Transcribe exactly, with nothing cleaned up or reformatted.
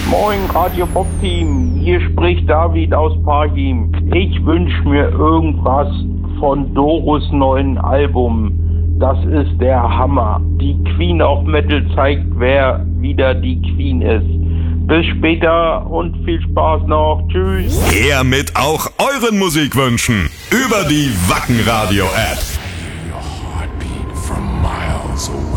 Moin Radio Pop Team, hier spricht David aus Parchim. Ich wünsche mir irgendwas von Doros neuen Album. Das ist der Hammer. Die Queen of Metal zeigt, wer wieder die Queen ist. Bis später und viel Spaß noch. Tschüss. Her mit auch euren Musikwünschen über die Wacken Radio App. Your heartbeat from miles away.